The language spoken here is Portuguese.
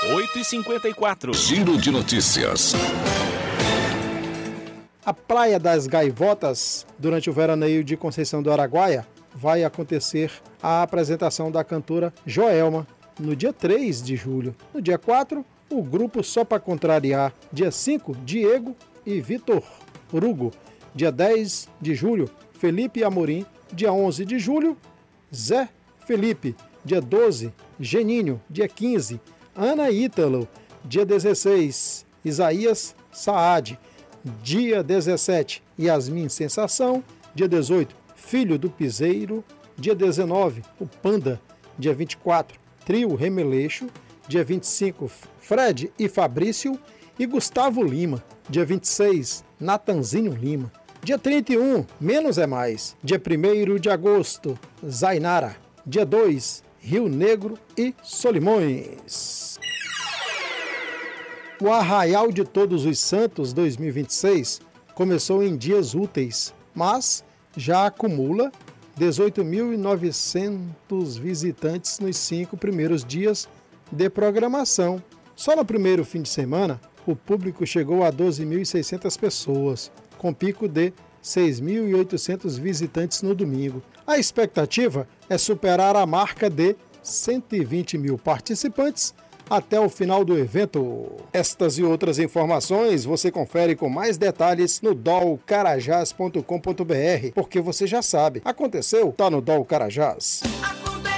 8h54. Giro de notícias. A Praia das Gaivotas, durante o veraneio de Conceição do Araguaia, vai acontecer a apresentação da cantora Joelma no dia 3 de julho. No dia 4, o grupo Só Pra Contrariar. Dia 5, Diego e Vitor Hugo. Dia 10 de julho, Felipe Amorim. Dia 11 de julho, Zé Felipe. Dia 12, Geninho. Dia 15, Ana Ítalo. Dia 16, Isaías Saad. Dia 17, Yasmin Sensação. Dia 18, Filho do Piseiro. Dia 19, o Panda. Dia 24, Trio Remeleixo. Dia 25, Fred e Fabrício e Gustavo Lima. Dia 26, Natanzinho Lima. Dia 31, Menos é Mais. Dia 1º de agosto, Zainara. Dia 2, Rio Negro e Solimões. O Arraial de Todos os Santos 2026 começou em dias úteis, mas já acumula 18.900 visitantes nos 5 primeiros dias de programação. Só no primeiro fim de semana, o público chegou a 12.600 pessoas, com pico de 6.800 visitantes no domingo. A expectativa é superar a marca de 120 mil participantes até o final do evento. Estas e outras informações você confere com mais detalhes no dolcarajás.com.br, porque você já sabe, aconteceu, tá no Dol Carajás.